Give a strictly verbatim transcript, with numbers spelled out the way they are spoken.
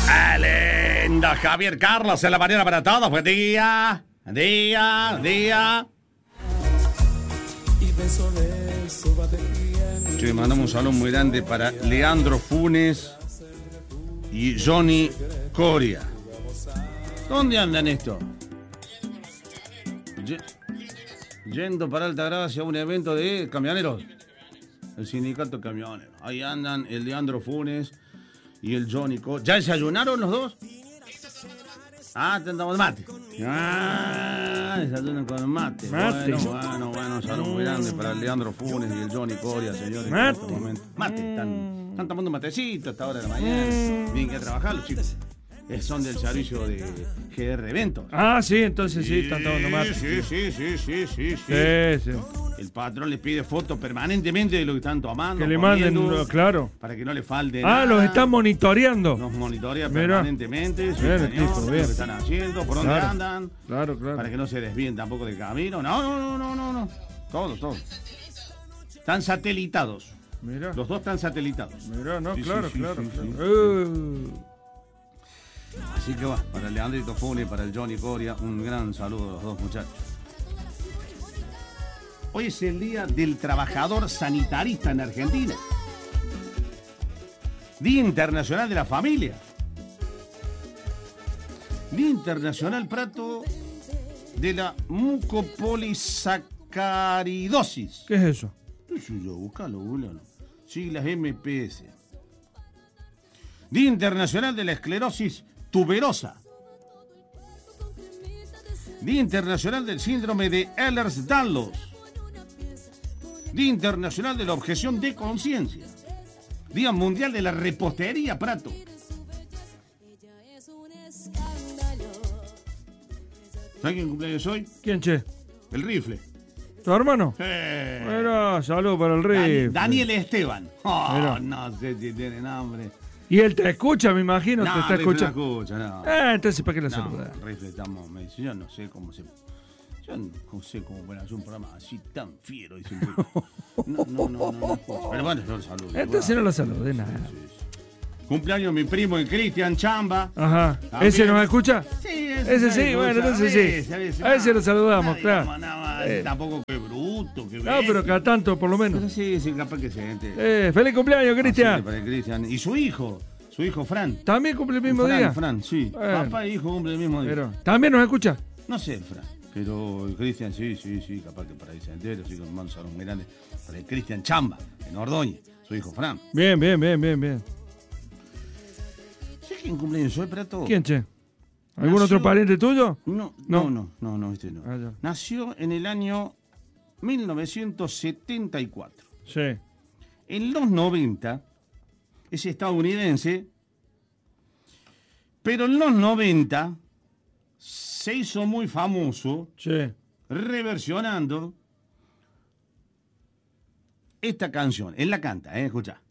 ¡Ah, linda! Javier Carlos en la mañana para todos. Buen día. Buen día. Buen día. Che, mandamos un saludo muy grande para Leandro Funes y Johnny Coria. ¿Dónde andan estos? Yendo para Altagracia a un evento de camioneros. El sindicato de camioneros. Ahí andan el Leandro Funes y el Johnny Coria. ¿Ya desayunaron los dos? Ah, tentamos mate. Ah, desayunan con mate. Mate. Bueno, bueno, bueno. Un saludo muy grande para el Leandro Funes y el Johnny Coria, señores. Mate. En este momento. Mate, están, están tomando matecito a esta hora de la mañana. Vienen que a trabajar los chicos. Eh, Son del servicio de G R Eventos. Ah, sí, entonces sí, están tomando mate. Sí, sí, sí, sí, sí, sí. Sí, sí. El patrón les pide fotos permanentemente de lo que están tomando. Que le comiendo, manden, claro. Para que no le falte Ah, nada. los están monitoreando. Nos monitorea Mirá. permanentemente. Sí, Bien, el señor, tipo, lo bien. que están haciendo, por dónde Claro. andan. Claro, claro. Para que no se desvíen tampoco del camino. No, no, no, no, no, no. Todos, todos. Están satelitados. Mirá, Los dos están satelitados. mirá, no, Sí, sí, claro, sí, claro. sí, claro. sí. Uh. Así que va, para el Leandrito Funes, para el Johnny Coria, un gran saludo a los dos muchachos. Hoy es el Día del Trabajador Sanitarista en Argentina. Día Internacional de la Familia. Día Internacional, Prato, de la mucopolisacaridosis. ¿Qué es eso? ¿Qué sé yo? Búscalo, búscalo. Siglas M P S. Día Internacional de la Esclerosis Tuberosa. Día Internacional del Síndrome de Ehlers-Danlos. Día Internacional de la Objeción de Conciencia. Día Mundial de la Repostería, Prato. ¿Sabes quién cumpleaños hoy? ¿Quién, che? El Rifle. ¿Tu hermano? Eh, Bueno, salud para el Dani- rey. Daniel Esteban. Oh, Mira. no sé si tiene nombre. Y él te escucha, me imagino, No, te está Rifle no escuchando. escucha, no. Ah, entonces, ¿para qué le No, saludas? Rifle, estamos, me dice, yo no sé cómo se... Yo no sé cómo pueden hacer un programa así tan fiero. Dice el Rifle. No, no, no, no, no escucho. Pero bueno, yo lo saludo. Entonces no lo saludes, nada. Sí, sí. Cumpleaños mi primo, el Cristian Chamba. Ajá. También. ¿Ese nos escucha? Sí, Ese sí, bueno, entonces sí. A ese lo saludamos, Nadie, claro. no, nada, Eh. Tampoco que bruto, que No, pero bestia. cada tanto, por lo Pero menos. sí, sí, capaz que se gente. Eh, ¡Feliz cumpleaños, Cristian! Para el Cristian. Y su hijo, su hijo Fran. ¿También cumple el mismo Fran, día? Fran, sí. Bueno. Papá e hijo cumplen el mismo día. Pero, ¿también nos escucha? No sé, Fran. Pero el Cristian, sí, sí, sí, capaz que para irse entero, sí, con manos muy grandes. Para el Cristian Chamba, en Ordóñez, su hijo Fran. Bien, bien, bien, bien, bien. ¿Sabes quién cumpleaños hoy, Prato? ¿Quién, che? ¿Algún Nació- otro pariente tuyo? No, No. no, no, no, no, este no. Ah, ya. Nació en el año mil novecientos setenta y cuatro. Sí. En los noventa es estadounidense, pero en los noventa se hizo muy famoso Sí. reversionando esta canción. Él la canta, ¿eh? Escucha.